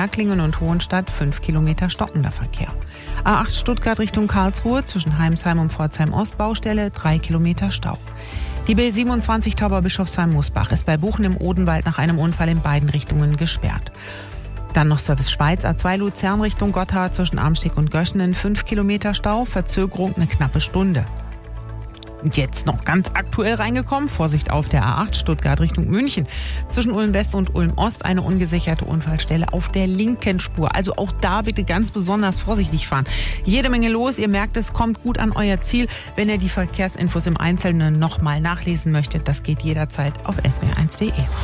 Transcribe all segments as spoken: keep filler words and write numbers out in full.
Erklingen und Hohenstadt fünf Kilometer stockender Verkehr. A acht Stuttgart Richtung Karlsruhe zwischen Heimsheim und Pforzheim Ost Baustelle drei Kilometer Stau. Die B siebenundzwanzig Tauber-Bischofsheim-Musbach ist bei Buchen im Odenwald nach einem Unfall in beiden Richtungen gesperrt. Dann noch Service Schweiz, A zwei Luzern Richtung Gotthard zwischen Amsteg und Göschenen fünf Kilometer Stau, Verzögerung eine knappe Stunde. Jetzt noch ganz aktuell reingekommen, Vorsicht auf der A acht Stuttgart Richtung München. Zwischen Ulm West und Ulm Ost eine ungesicherte Unfallstelle auf der linken Spur. Also auch da bitte ganz besonders vorsichtig fahren. Jede Menge los, ihr merkt, es kommt gut an euer Ziel. Wenn ihr die Verkehrsinfos im Einzelnen nochmal nachlesen möchtet, das geht jederzeit auf s w r eins punkt de.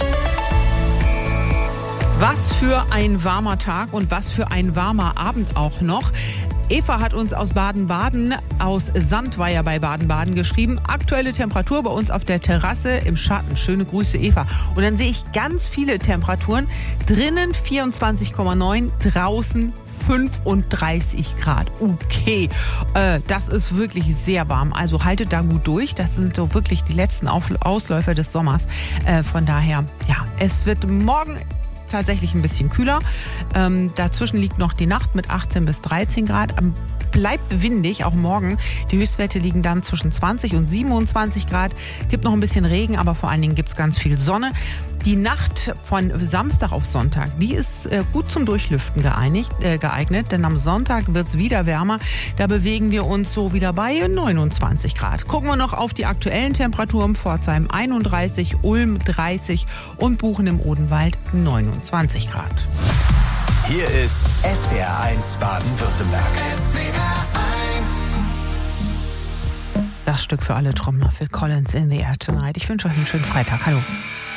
Was für ein warmer Tag und was für ein warmer Abend auch noch. Eva hat uns aus Baden-Baden, aus Sandweier bei Baden-Baden geschrieben. Aktuelle Temperatur bei uns auf der Terrasse im Schatten. Schöne Grüße, Eva. Und dann sehe ich ganz viele Temperaturen. Drinnen vierundzwanzig Komma neun, draußen fünfunddreißig Grad. Okay, äh, das ist wirklich sehr warm. Also haltet da gut durch. Das sind so wirklich die letzten Auf- Ausläufer des Sommers. Äh, von daher, ja, es wird morgen tatsächlich ein bisschen kühler. Ähm, dazwischen liegt noch die Nacht mit achtzehn bis dreizehn Grad. Ähm, bleibt windig, auch morgen. Die Höchstwerte liegen dann zwischen zwanzig und siebenundzwanzig Grad. Gibt noch ein bisschen Regen, aber vor allen Dingen gibt es ganz viel Sonne. Die Nacht von Samstag auf Sonntag, die ist äh, gut zum Durchlüften geeinigt, äh, geeignet, denn am Sonntag wird es wieder wärmer. Da bewegen wir uns so wieder bei neunundzwanzig Grad. Gucken wir noch auf die aktuellen Temperaturen. Pforzheim einunddreißig, Ulm dreißig und Buchen im Odenwald neunundzwanzig Grad. Hier ist S W R eins Baden-Württemberg. S W R eins. Das Stück für alle Trommler, Phil Collins, In the Air Tonight. Ich wünsche euch einen schönen Freitag. Hallo.